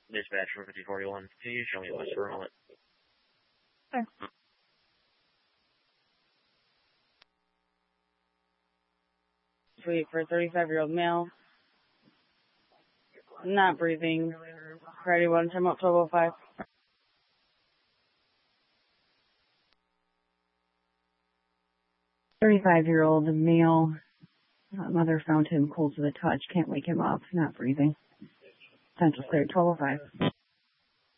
Dispatch for 5041. Can you show me what's for a moment? Sure. Sweet for a 35-year-old male. Not breathing. Ready, one time up 1205. $35-year-old male. Mother found him cold to the touch. Can't wake him up. Not breathing. Central Clear 1205.